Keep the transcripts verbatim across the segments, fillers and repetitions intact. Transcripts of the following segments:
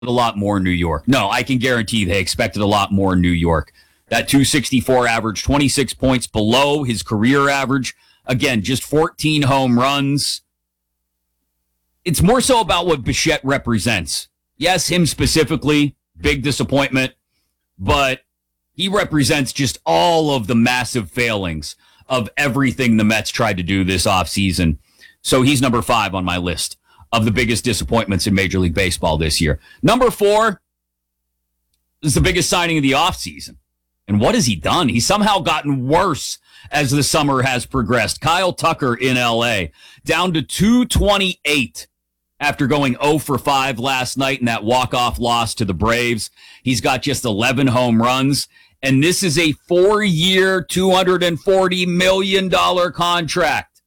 a lot more in New York. No, I can guarantee they expected a lot more in New York. That two sixty-four average, twenty-six points below his career average. Again, just fourteen home runs. It's more so about what Bichette represents. Yes, him specifically, big disappointment, but he represents just all of the massive failings of everything the Mets tried to do this offseason. So he's number five on my list of the biggest disappointments in Major League Baseball this year. Number four is the biggest signing of the offseason. And what has he done? He's somehow gotten worse as the summer has progressed. Kyle Tucker in L A, down to two twenty-eight after going oh for five last night in that walk-off loss to the Braves. He's got just eleven home runs. And this is a four-year, two hundred forty million dollars contract.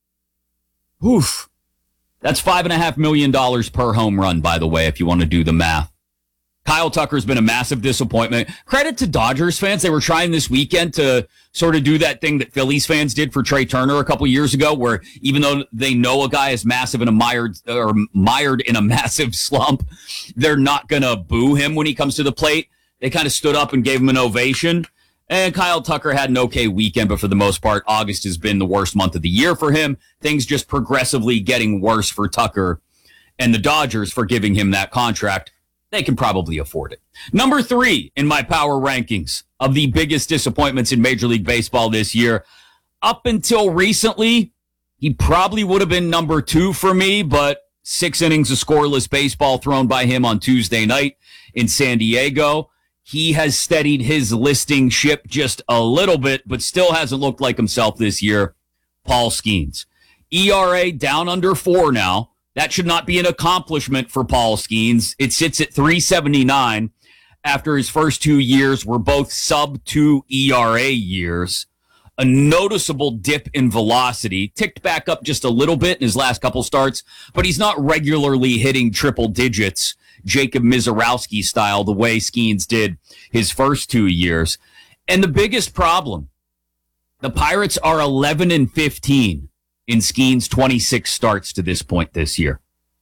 Oof. That's five point five million dollars per home run, by the way, if you want to do the math. Kyle Tucker's been a massive disappointment. Credit to Dodgers fans. They were trying this weekend to sort of do that thing that Phillies fans did for Trey Turner a couple years ago, where even though they know a guy is massive in a mired or mired in a massive slump, they're not going to boo him when he comes to the plate. They kind of stood up and gave him an ovation. And Kyle Tucker had an okay weekend, but for the most part, August has been the worst month of the year for him. Things just progressively getting worse for Tucker and the Dodgers for giving him that contract. They can probably afford it. Number three in my power rankings of the biggest disappointments in Major League Baseball this year. Up until recently, he probably would have been number two for me, but six innings of scoreless baseball thrown by him on Tuesday night in San Diego. He has steadied his listing ship just a little bit, but still hasn't looked like himself this year. Paul Skeens. E R A down under four now. That should not be an accomplishment for Paul Skeens. It sits at three seventy-nine after his first two years were both sub two E R A years. A noticeable dip in velocity, ticked back up just a little bit in his last couple starts, but he's not regularly hitting triple digits, Jacob Mizorowski style, the way Skeens did his first two years. And the biggest problem, the Pirates are eleven and fifteen in Skeens' twenty-six starts to this point this year.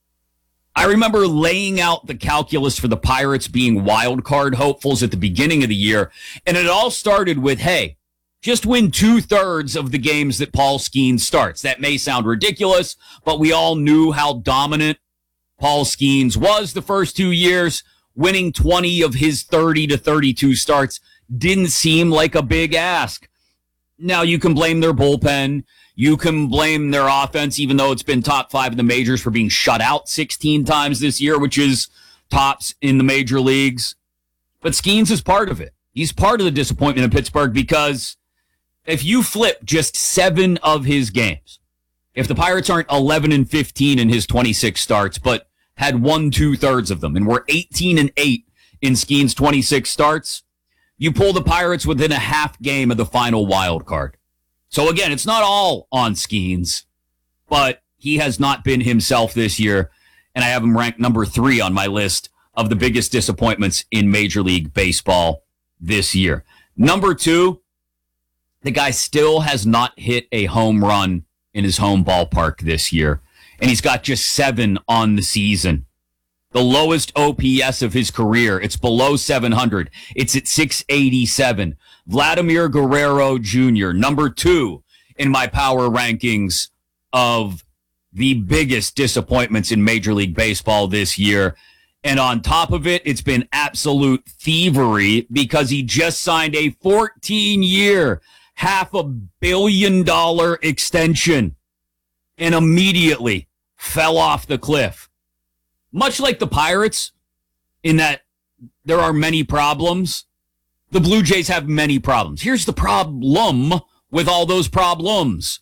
I remember laying out the calculus for the Pirates being wild card hopefuls at the beginning of the year, and it all started with, hey, just win two-thirds of the games that Paul Skeens starts. That may sound ridiculous, but we all knew how dominant Paul Skeens was the first two years. Winning twenty of his thirty to thirty-two starts didn't seem like a big ask. Now, you can blame their bullpen. You can blame their offense, even though it's been top five in the majors, for being shut out sixteen times this year, which is tops in the major leagues. But Skeens is part of it. He's part of the disappointment in Pittsburgh because if you flip just seven of his games, if the Pirates aren't eleven and fifteen in his twenty-six starts, but had won two-thirds of them and were eighteen and eight in Skeens' twenty-six starts, you pull the Pirates within a half game of the final wild card. So again, it's not all on Skeens, but he has not been himself this year, and I have him ranked number three on my list of the biggest disappointments in Major League Baseball this year. Number two, the guy still has not hit a home run in his home ballpark this year, and he's got just seven on the season. The lowest O P S of his career. It's below seven hundred. It's at six eighty-seven. Vladimir Guerrero Junior, number two in my power rankings of the biggest disappointments in Major League Baseball this year. And on top of it, it's been absolute thievery because he just signed a fourteen-year, half a billion dollar extension and immediately fell off the cliff. Much like the Pirates, in that there are many problems, the Blue Jays have many problems. Here's the problem with all those problems.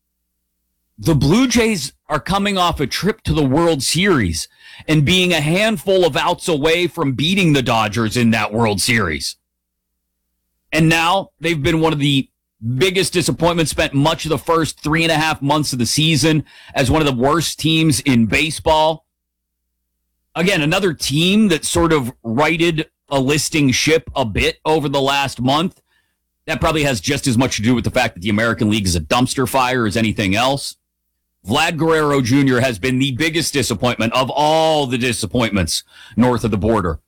The Blue Jays are coming off a trip to the World Series and being a handful of outs away from beating the Dodgers in that World Series. And now they've been one of the biggest disappointments, spent much of the first three and a half months of the season as one of the worst teams in baseball. Again, another team that sort of righted a listing ship a bit over the last month. That probably has just as much to do with the fact that the American League is a dumpster fire as anything else. Vlad Guerrero Junior has been the biggest disappointment of all the disappointments north of the border.